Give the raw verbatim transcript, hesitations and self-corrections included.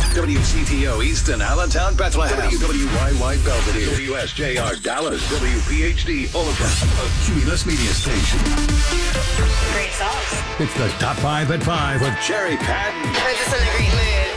W C T O Easton, Allentown, Bethlehem. W W Y Y Belvedere. W S J R Dallas. W P H D Overcast. A Cumulus Media Station. Great songs. It's the Top five at five with Jerry Patton. I'm just in a great mood.